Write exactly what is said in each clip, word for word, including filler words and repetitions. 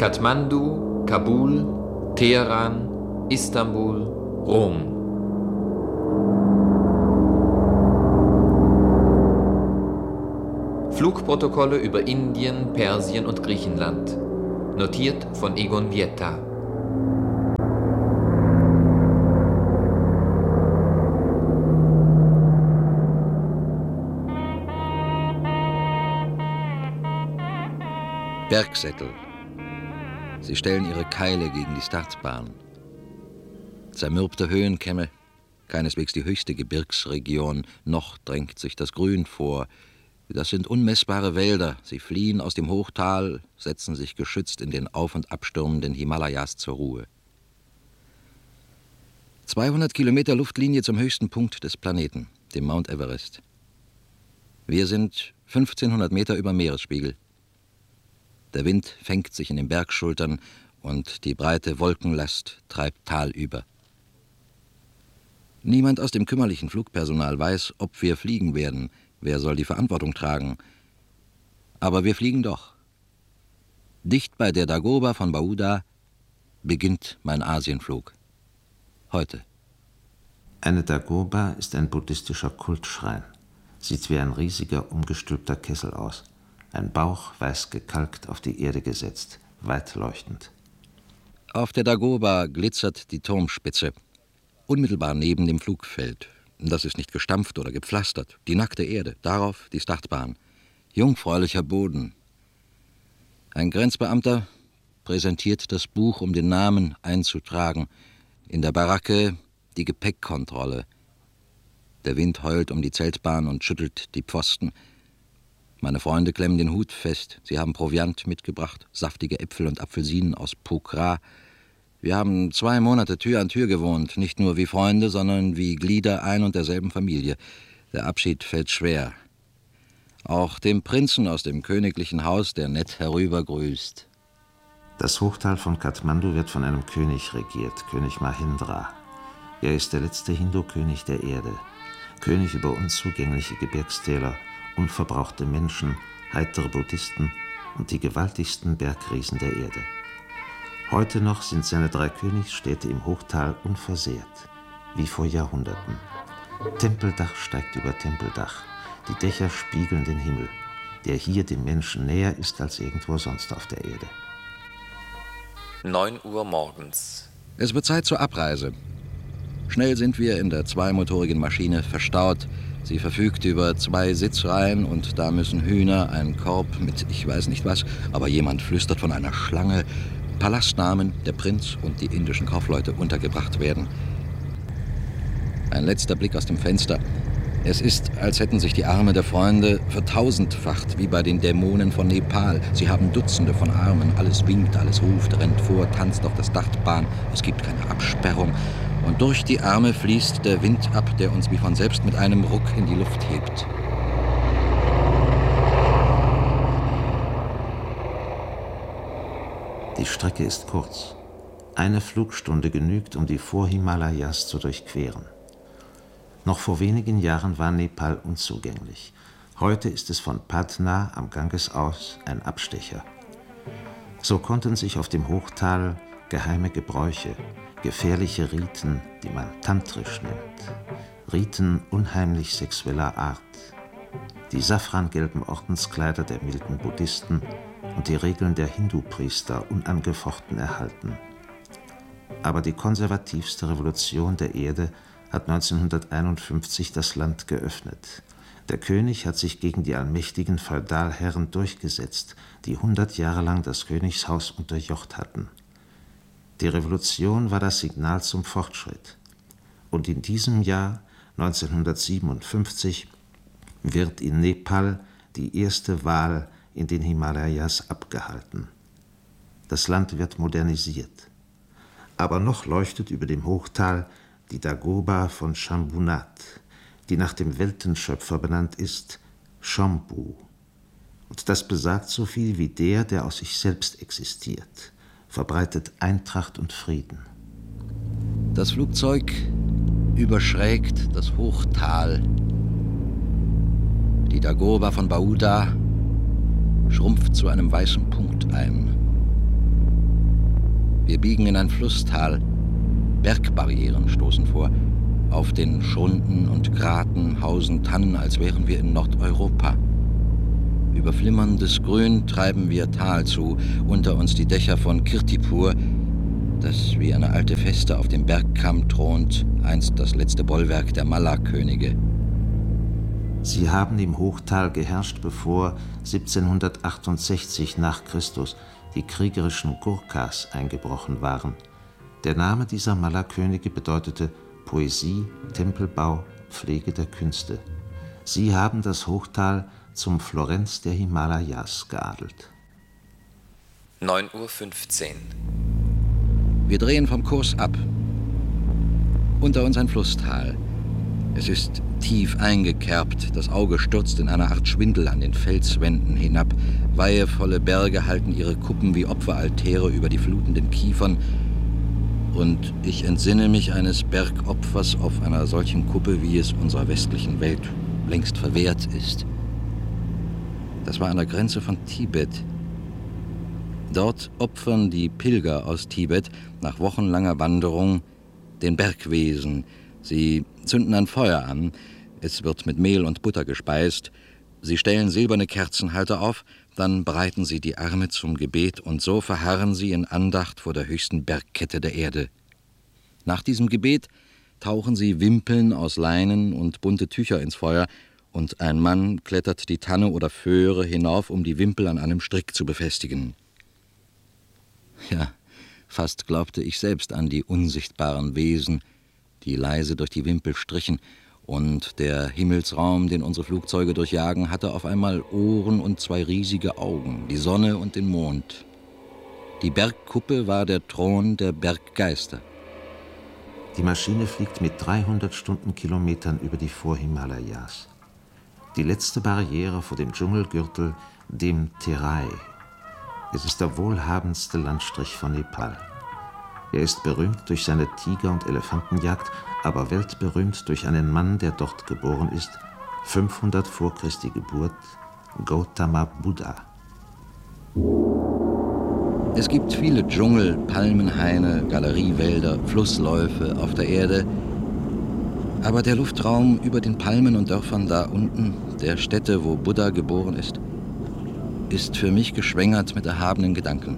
Kathmandu, Kabul, Teheran, Istanbul, Rom. Flugprotokolle über Indien, Persien und Griechenland. Notiert von Egon Vieta. Bergsättel. Sie stellen ihre Keile gegen die Startbahn. Zermürbte Höhenkämme, keineswegs die höchste Gebirgsregion, noch drängt sich das Grün vor. Das sind unmessbare Wälder. Sie fliehen aus dem Hochtal, setzen sich geschützt in den auf- und abstürmenden Himalayas zur Ruhe. zweihundert Kilometer Luftlinie zum höchsten Punkt des Planeten, dem Mount Everest. Wir sind fünfzehnhundert Meter über Meeresspiegel. Der Wind fängt sich in den Bergschultern und die breite Wolkenlast treibt talüber. Niemand aus dem kümmerlichen Flugpersonal weiß, ob wir fliegen werden. Wer soll die Verantwortung tragen? Aber wir fliegen doch. Dicht bei der Dagoba von Bauda beginnt mein Asienflug. Heute. Eine Dagoba ist ein buddhistischer Kultschrein. Sieht wie ein riesiger, umgestülpter Kessel aus. Ein Bauch weiß gekalkt auf die Erde gesetzt, weit leuchtend. Auf der Dagoba glitzert die Turmspitze. Unmittelbar neben dem Flugfeld. Das ist nicht gestampft oder gepflastert. Die nackte Erde, darauf die Startbahn. Jungfräulicher Boden. Ein Grenzbeamter präsentiert das Buch, um den Namen einzutragen. In der Baracke die Gepäckkontrolle. Der Wind heult um die Zeltbahn und schüttelt die Pfosten. Meine Freunde klemmen den Hut fest. Sie haben Proviant mitgebracht, saftige Äpfel und Apfelsinen aus Pokhara. Wir haben zwei Monate Tür an Tür gewohnt, nicht nur wie Freunde, sondern wie Glieder ein und derselben Familie. Der Abschied fällt schwer. Auch dem Prinzen aus dem königlichen Haus, der nett herübergrüßt. Das Hochtal von Kathmandu wird von einem König regiert, König Mahendra. Er ist der letzte Hindu-König der Erde, König über unzugängliche Gebirgstäler, unverbrauchte Menschen, heitere Buddhisten und die gewaltigsten Bergriesen der Erde. Heute noch sind seine drei Königsstädte im Hochtal unversehrt, wie vor Jahrhunderten. Tempeldach steigt über Tempeldach, die Dächer spiegeln den Himmel, der hier dem Menschen näher ist als irgendwo sonst auf der Erde. neun Uhr morgens. Es wird Zeit zur Abreise. Schnell sind wir in der zweimotorigen Maschine verstaut. Sie verfügt über zwei Sitzreihen und da müssen Hühner, ein Korb mit ich weiß nicht was, aber jemand flüstert von einer Schlange, Palastnamen, der Prinz und die indischen Kaufleute untergebracht werden. Ein letzter Blick aus dem Fenster. Es ist, als hätten sich die Arme der Freunde vertausendfacht, wie bei den Dämonen von Nepal. Sie haben Dutzende von Armen, alles winkt, alles ruft, rennt vor, tanzt auf der Startbahn. Es gibt keine Absperrung. Und durch die Arme fließt der Wind ab, der uns wie von selbst mit einem Ruck in die Luft hebt. Die Strecke ist kurz. Eine Flugstunde genügt, um die Vorhimalayas zu durchqueren. Noch vor wenigen Jahren war Nepal unzugänglich. Heute ist es von Patna am Ganges aus ein Abstecher. So konnten sich auf dem Hochtal geheime Gebräuche, gefährliche Riten, die man tantrisch nennt, Riten unheimlich sexueller Art, die safrangelben Ordenskleider der milden Buddhisten und die Regeln der Hindu-Priester unangefochten erhalten. Aber die konservativste Revolution der Erde hat neunzehnhunderteinundfünfzig das Land geöffnet. Der König hat sich gegen die allmächtigen Feudalherren durchgesetzt, die hundert Jahre lang das Königshaus unterjocht hatten. Die Revolution war das Signal zum Fortschritt. Und in diesem Jahr, neunzehnhundertsiebenundfünfzig, wird in Nepal die erste Wahl in den Himalayas abgehalten. Das Land wird modernisiert. Aber noch leuchtet über dem Hochtal die Dagoba von Shambhunath, die nach dem Weltenschöpfer benannt ist, Shambhu. Und das besagt so viel wie der, der aus sich selbst existiert, verbreitet Eintracht und Frieden. Das Flugzeug überschrägt das Hochtal. Die Dagoba von Bauda schrumpft zu einem weißen Punkt ein. Wir biegen in ein Flusstal. Bergbarrieren stoßen vor. Auf den Schrunden und Graten hausen Tannen, als wären wir in Nordeuropa. Über flimmerndes Grün treiben wir Tal zu, unter uns die Dächer von Kirtipur, das wie eine alte Feste auf dem Bergkamm thront, einst das letzte Bollwerk der Malla-Könige. Sie haben im Hochtal geherrscht, bevor siebzehnhundertachtundsechzig nach Christus die kriegerischen Gurkhas eingebrochen waren. Der Name dieser Malla-Könige bedeutete Poesie, Tempelbau, Pflege der Künste. Sie haben das Hochtal zum Florenz der Himalayas geadelt. neun Uhr fünfzehn. Wir drehen vom Kurs ab. Unter uns ein Flusstal. Es ist tief eingekerbt, das Auge stürzt in einer Art Schwindel an den Felswänden hinab. Weihevolle Berge halten ihre Kuppen wie Opferaltäre über die flutenden Kiefern. Und ich entsinne mich eines Bergopfers auf einer solchen Kuppe, wie es unserer westlichen Welt längst verwehrt ist. Das war an der Grenze von Tibet. Dort opfern die Pilger aus Tibet nach wochenlanger Wanderung den Bergwesen. Sie zünden ein Feuer an, es wird mit Mehl und Butter gespeist, sie stellen silberne Kerzenhalter auf, dann breiten sie die Arme zum Gebet und so verharren sie in Andacht vor der höchsten Bergkette der Erde. Nach diesem Gebet tauchen sie Wimpeln aus Leinen und bunte Tücher ins Feuer und ein Mann klettert die Tanne oder Föhre hinauf, um die Wimpel an einem Strick zu befestigen. Ja, fast glaubte ich selbst an die unsichtbaren Wesen, die leise durch die Wimpel strichen, und der Himmelsraum, den unsere Flugzeuge durchjagen, hatte auf einmal Ohren und zwei riesige Augen, die Sonne und den Mond. Die Bergkuppe war der Thron der Berggeister. Die Maschine fliegt mit dreihundert Stundenkilometern über die Vorhimalayas. Die letzte Barriere vor dem Dschungelgürtel, dem Terai. Es ist der wohlhabendste Landstrich von Nepal. Er ist berühmt durch seine Tiger- und Elefantenjagd, aber weltberühmt durch einen Mann, der dort geboren ist, fünfhundert vor Christi Geburt, Gautama Buddha. Es gibt viele Dschungel, Palmenhaine, Galeriewälder, Flussläufe auf der Erde. Aber der Luftraum über den Palmen und Dörfern da unten, der Stätte, wo Buddha geboren ist, ist für mich geschwängert mit erhabenen Gedanken.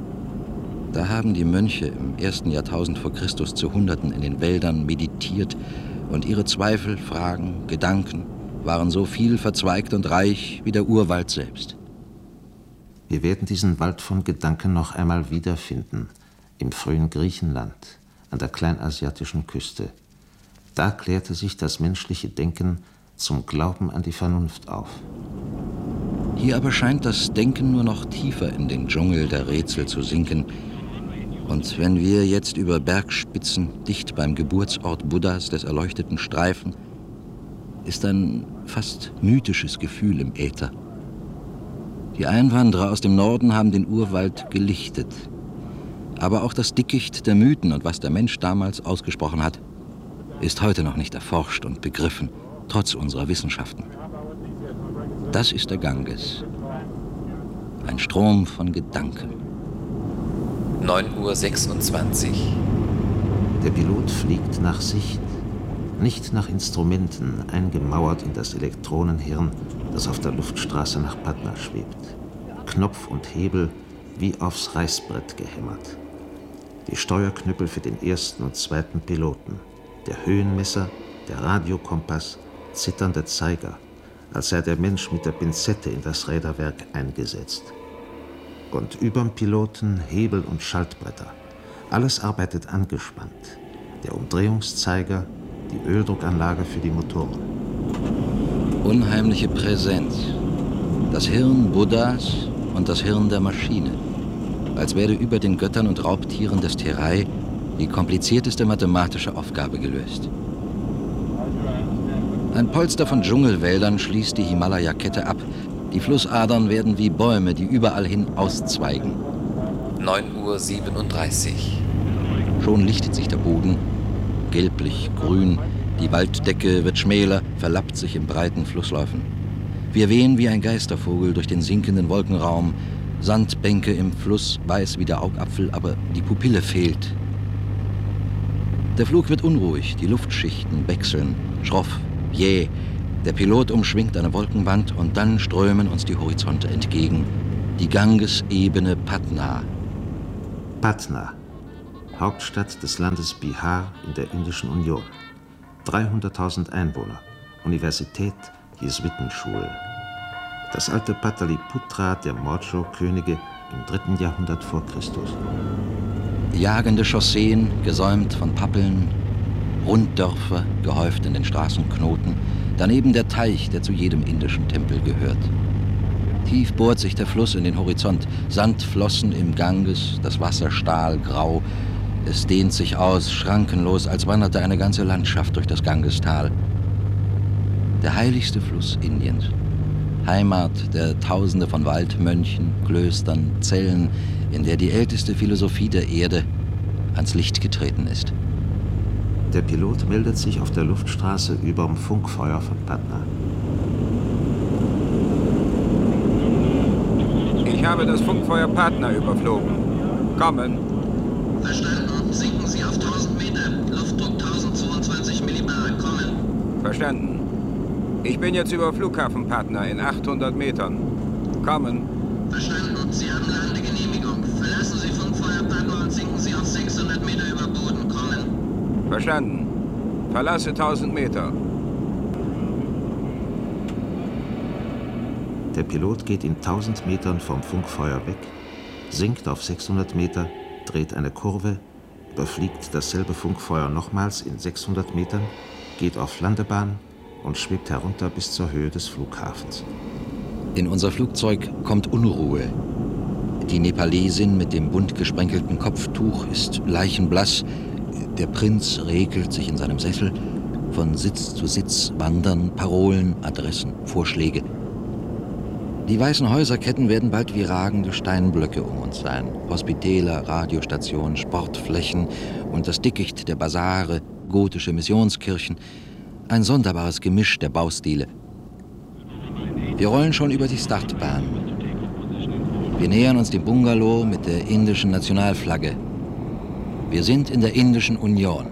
Da haben die Mönche im ersten Jahrtausend vor Christus zu Hunderten in den Wäldern meditiert und ihre Zweifel, Fragen, Gedanken waren so viel verzweigt und reich wie der Urwald selbst. Wir werden diesen Wald von Gedanken noch einmal wiederfinden, im frühen Griechenland, an der kleinasiatischen Küste. Da klärte sich das menschliche Denken zum Glauben an die Vernunft auf. Hier aber scheint das Denken nur noch tiefer in den Dschungel der Rätsel zu sinken. Und wenn wir jetzt über Bergspitzen dicht beim Geburtsort Buddhas des Erleuchteten streifen, ist ein fast mythisches Gefühl im Äther. Die Einwanderer aus dem Norden haben den Urwald gelichtet. Aber auch das Dickicht der Mythen und was der Mensch damals ausgesprochen hat, ist heute noch nicht erforscht und begriffen, trotz unserer Wissenschaften. Das ist der Ganges. Ein Strom von Gedanken. neun Uhr sechsundzwanzig. Der Pilot fliegt nach Sicht, nicht nach Instrumenten, eingemauert in das Elektronenhirn, das auf der Luftstraße nach Patna schwebt. Knopf und Hebel wie aufs Reißbrett gehämmert. Die Steuerknüppel für den ersten und zweiten Piloten, der Höhenmesser, der Radiokompass, zitternde Zeiger, als sei der Mensch mit der Pinzette in das Räderwerk eingesetzt. Und überm Piloten Hebel und Schaltbretter. Alles arbeitet angespannt. Der Umdrehungszeiger, die Öldruckanlage für die Motoren. Unheimliche Präsenz. Das Hirn Buddhas und das Hirn der Maschine. Als werde über den Göttern und Raubtieren des Terai die komplizierteste mathematische Aufgabe gelöst. Ein Polster von Dschungelwäldern schließt die Himalaya-Kette ab. Die Flussadern werden wie Bäume, die überall hin auszweigen. neun Uhr siebenunddreißig. Schon lichtet sich der Boden, gelblich, grün. Die Walddecke wird schmäler, verlappt sich in breiten Flussläufen. Wir wehen wie ein Geistervogel durch den sinkenden Wolkenraum. Sandbänke im Fluss, weiß wie der Augapfel, aber die Pupille fehlt. Der Flug wird unruhig, die Luftschichten wechseln, schroff, jäh. Der Pilot umschwingt eine Wolkenwand und dann strömen uns die Horizonte entgegen. Die Gangesebene Patna. Patna, Hauptstadt des Landes Bihar in der Indischen Union. dreihunderttausend Einwohner, Universität, Jesuitenschule. Das alte Pataliputra der Maurya-Könige im dritten Jahrhundert vor Christus. Jagende Chausseen, gesäumt von Pappeln, Runddörfer, gehäuft in den Straßenknoten, daneben der Teich, der zu jedem indischen Tempel gehört. Tief bohrt sich der Fluss in den Horizont, Sandflossen im Ganges, das Wasser stahlgrau. Es dehnt sich aus, schrankenlos, als wanderte eine ganze Landschaft durch das Gangestal. Der heiligste Fluss Indiens, Heimat der Tausende von Waldmönchen, Klöstern, Zellen, in der die älteste Philosophie der Erde ans Licht getreten ist. Der Pilot meldet sich auf der Luftstraße überm Funkfeuer von Patna. Ich habe das Funkfeuer Patna überflogen. Kommen. Verstanden. Sinken Sie auf tausend Meter. Luftdruck tausendzweiundzwanzig Millibar. Kommen. Verstanden. Ich bin jetzt über Flughafen Patna in achthundert Metern. Kommen. Verstanden. Sie haben Landegenehmigung. Verlassen Sie Funkfeuer Patna und sinken Sie auf sechshundert Meter über Boden. Kommen. Verstanden. Verlasse tausend Meter. Der Pilot geht in tausend Metern vom Funkfeuer weg, sinkt auf sechshundert Meter, dreht eine Kurve, überfliegt dasselbe Funkfeuer nochmals in sechshundert Metern, geht auf Landebahn und schwebt herunter bis zur Höhe des Flughafens. In unser Flugzeug kommt Unruhe. Die Nepalesin mit dem bunt gesprenkelten Kopftuch ist leichenblass. Der Prinz regelt sich in seinem Sessel. Von Sitz zu Sitz wandern Parolen, Adressen, Vorschläge. Die weißen Häuserketten werden bald wie ragende Steinblöcke um uns sein. Hospitäler, Radiostationen, Sportflächen und das Dickicht der Basare, gotische Missionskirchen. Ein sonderbares Gemisch der Baustile. Wir rollen schon über die Startbahn. Wir nähern uns dem Bungalow mit der indischen Nationalflagge. Wir sind in der Indischen Union.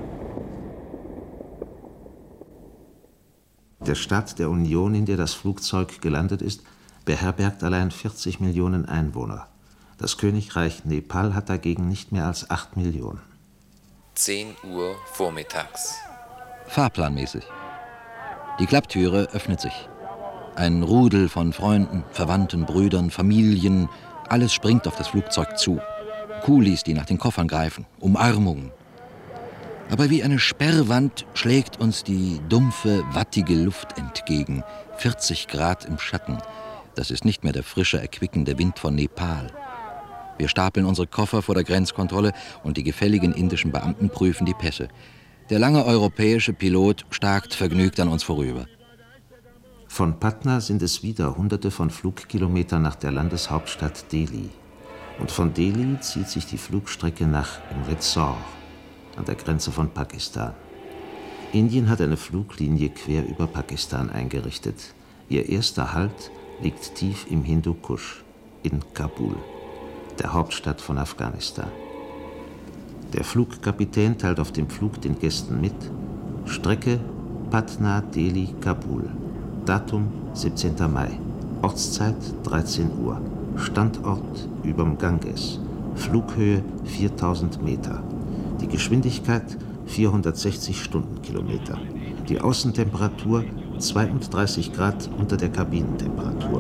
Der Staat der Union, in der das Flugzeug gelandet ist, beherbergt allein vierzig Millionen Einwohner. Das Königreich Nepal hat dagegen nicht mehr als acht Millionen. zehn Uhr vormittags. Fahrplanmäßig. Die Klapptüre öffnet sich. Ein Rudel von Freunden, Verwandten, Brüdern, Familien, alles springt auf das Flugzeug zu. Kulis, die nach den Koffern greifen, Umarmungen. Aber wie eine Sperrwand schlägt uns die dumpfe, wattige Luft entgegen. vierzig Grad im Schatten. Das ist nicht mehr der frische, erquickende Wind von Nepal. Wir stapeln unsere Koffer vor der Grenzkontrolle und die gefälligen indischen Beamten prüfen die Pässe. Der lange europäische Pilot starkt vergnügt an uns vorüber. Von Patna sind es wieder hunderte von Flugkilometern nach der Landeshauptstadt Delhi. Und von Delhi zieht sich die Flugstrecke nach Amritsar, an der Grenze von Pakistan. Indien hat eine Fluglinie quer über Pakistan eingerichtet. Ihr erster Halt liegt tief im Hindukusch, in Kabul, der Hauptstadt von Afghanistan. Der Flugkapitän teilt auf dem Flug den Gästen mit: Strecke Patna, Delhi, Kabul, Datum siebzehnter Mai, Ortszeit dreizehn Uhr, Standort überm Ganges, Flughöhe viertausend Meter, die Geschwindigkeit vierhundertsechzig Stundenkilometer, die Außentemperatur zweiunddreißig Grad unter der Kabinentemperatur.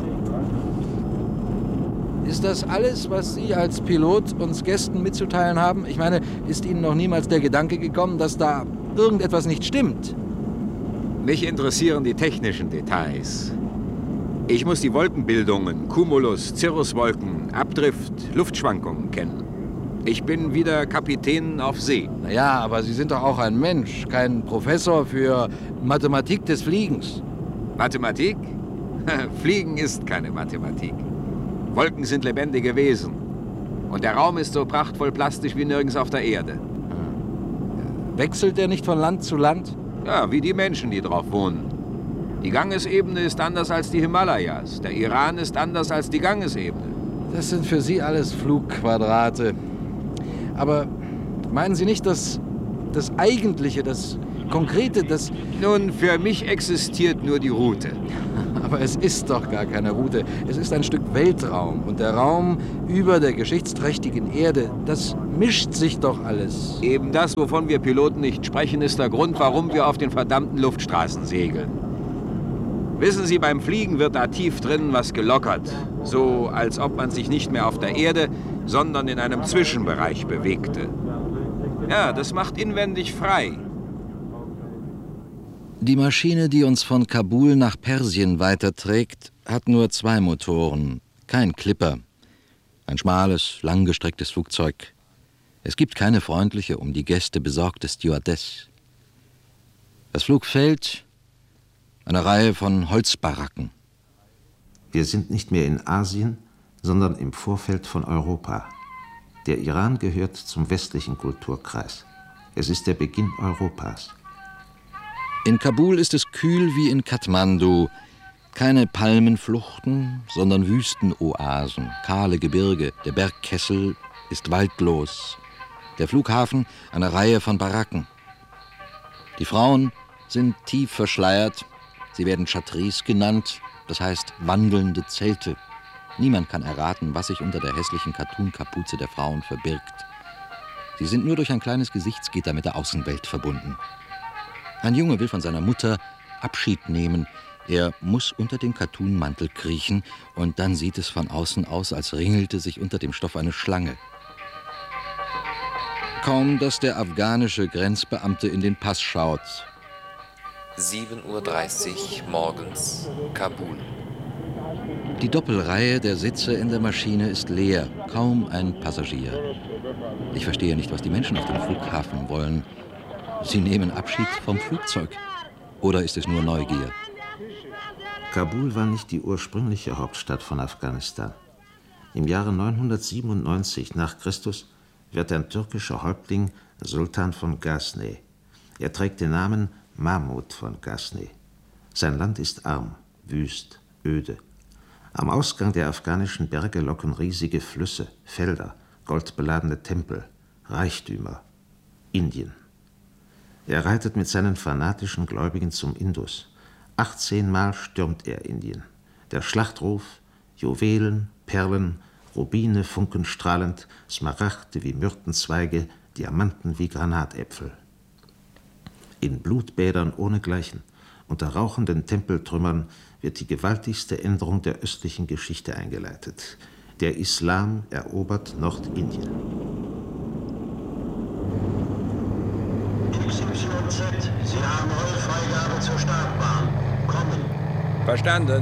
Ist das alles, was Sie als Pilot uns Gästen mitzuteilen haben? Ich meine, ist Ihnen noch niemals der Gedanke gekommen, dass da irgendetwas nicht stimmt? Mich interessieren die technischen Details. Ich muss die Wolkenbildungen, Cumulus, Cirruswolken, Abdrift, Luftschwankungen kennen. Ich bin wieder Kapitän auf See. Naja, aber Sie sind doch auch ein Mensch, kein Professor für Mathematik des Fliegens. Mathematik? Fliegen ist keine Mathematik. Wolken sind lebendige Wesen. Und der Raum ist so prachtvoll plastisch wie nirgends auf der Erde. Wechselt er nicht von Land zu Land? Ja, wie die Menschen, die drauf wohnen. Die Gangesebene ist anders als die Himalayas. Der Iran ist anders als die Gangesebene. Das sind für Sie alles Flugquadrate. Aber meinen Sie nicht, dass das Eigentliche, das Konkrete, das... Nun, für mich existiert nur die Route. Aber es ist doch gar keine Route. Es ist ein Stück Weltraum. Und der Raum über der geschichtsträchtigen Erde, das mischt sich doch alles. Eben das, wovon wir Piloten nicht sprechen, ist der Grund, warum wir auf den verdammten Luftstraßen segeln. Wissen Sie, beim Fliegen wird da tief drin was gelockert. So, als ob man sich nicht mehr auf der Erde, sondern in einem Zwischenbereich bewegte. Ja, das macht inwendig frei. Die Maschine, die uns von Kabul nach Persien weiterträgt, hat nur zwei Motoren, kein Clipper. Ein schmales, langgestrecktes Flugzeug. Es gibt keine freundliche, um die Gäste besorgte Stewardess. Das Flugfeld, eine Reihe von Holzbaracken. Wir sind nicht mehr in Asien, sondern im Vorfeld von Europa. Der Iran gehört zum westlichen Kulturkreis. Es ist der Beginn Europas. In Kabul ist es kühl wie in Kathmandu. Keine Palmenfluchten, sondern Wüstenoasen, kahle Gebirge. Der Bergkessel ist waldlos. Der Flughafen eine Reihe von Baracken. Die Frauen sind tief verschleiert. Sie werden Chatris genannt, das heißt wandelnde Zelte. Niemand kann erraten, was sich unter der hässlichen Kattunkapuze der Frauen verbirgt. Sie sind nur durch ein kleines Gesichtsgitter mit der Außenwelt verbunden. Ein Junge will von seiner Mutter Abschied nehmen. Er muss unter den Kattunmantel kriechen und dann sieht es von außen aus, als ringelte sich unter dem Stoff eine Schlange. Kaum, dass der afghanische Grenzbeamte in den Pass schaut. sieben Uhr dreißig morgens, Kabul. Die Doppelreihe der Sitze in der Maschine ist leer, kaum ein Passagier. Ich verstehe nicht, was die Menschen auf dem Flughafen wollen. Sie nehmen Abschied vom Flugzeug. Oder ist es nur Neugier? Kabul war nicht die ursprüngliche Hauptstadt von Afghanistan. Im Jahre neunhundertsiebenundneunzig nach Christus wird ein türkischer Häuptling Sultan von Ghazni. Er trägt den Namen Mahmud von Ghazni. Sein Land ist arm, wüst, öde. Am Ausgang der afghanischen Berge locken riesige Flüsse, Felder, goldbeladene Tempel, Reichtümer. Indien. Er reitet mit seinen fanatischen Gläubigen zum Indus. achtzehnmal stürmt er Indien. Der Schlachtruf, Juwelen, Perlen, Rubine funkenstrahlend, Smaragde wie Myrtenzweige, Diamanten wie Granatäpfel. In Blutbädern ohnegleichen, unter rauchenden Tempeltrümmern wird die gewaltigste Änderung der östlichen Geschichte eingeleitet. Der Islam erobert Nordindien. X Y Z, Sie haben Rollfreigabe zur Startbahn. Kommen. Verstanden.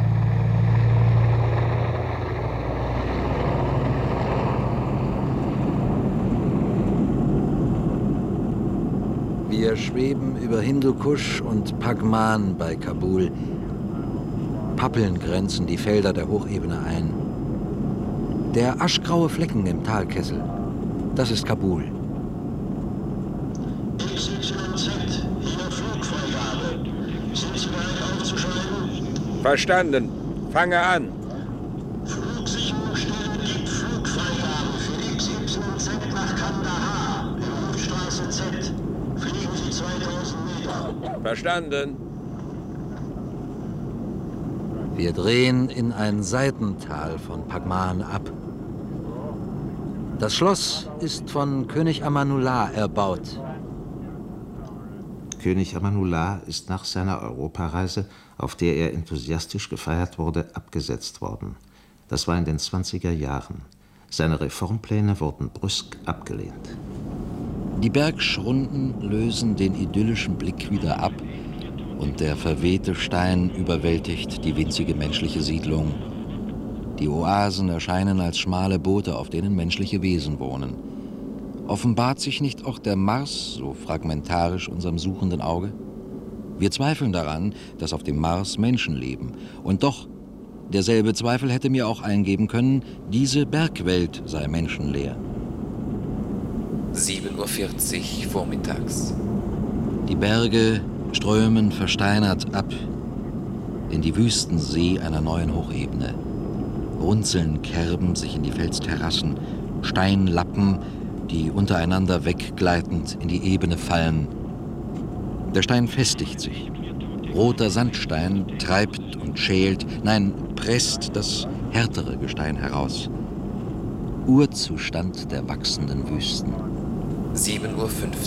Wir schweben über Hindukusch und Pagman bei Kabul. Pappeln grenzen die Felder der Hochebene ein. Der aschgraue Flecken im Talkessel, das ist Kabul. X Y Z, hier Flugfreigabe. Sind Sie bereit aufzusteigen? Verstanden. Fange an. Flugsicherungsstelle gibt Flugfreigabe für X Y Z nach Kandahar, in Luftstraße Z. Fliegen Sie zweitausend Meter. Verstanden. Wir drehen in ein Seitental von Pagman ab. Das Schloss ist von König Amanullah erbaut. König Amanullah ist nach seiner Europareise, auf der er enthusiastisch gefeiert wurde, abgesetzt worden. Das war in den zwanziger Jahren. Seine Reformpläne wurden brüsk abgelehnt. Die Bergschrunden lösen den idyllischen Blick wieder ab und der verwehte Stein überwältigt die winzige menschliche Siedlung. Die Oasen erscheinen als schmale Boote, auf denen menschliche Wesen wohnen. Offenbart sich nicht auch der Mars so fragmentarisch unserem suchenden Auge? Wir zweifeln daran, dass auf dem Mars Menschen leben. Und doch, derselbe Zweifel hätte mir auch eingeben können, diese Bergwelt sei menschenleer. sieben Uhr vierzig vormittags. Die Berge strömen versteinert ab in die Wüstensee einer neuen Hochebene. Runzeln kerben sich in die Felsterrassen, Steinlappen, die untereinander weggleitend in die Ebene fallen. Der Stein festigt sich. Roter Sandstein treibt und schält, nein, presst das härtere Gestein heraus. Urzustand der wachsenden Wüsten. sieben Uhr fünfzehn.